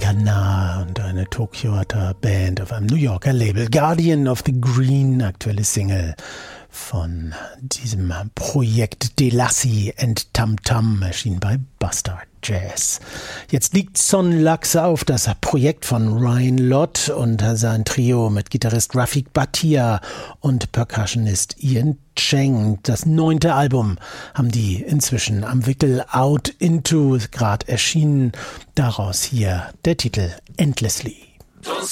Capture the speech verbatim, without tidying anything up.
Amerika-nah und eine Tokioer Band auf einem New Yorker Label. Guardian of the Green, aktuelle Single von diesem Projekt Delassie and Tam Tam, erschien bei Bastard Jazz. Jetzt liegt Son Lux auf, das Projekt von Ryan Lott und sein Trio mit Gitarrist Rafik Bhatia und Percussionist Ian Cheng. Das neunte Album haben die inzwischen am Wickel, Out Into, gerade erschienen. Daraus hier der Titel Endlessly.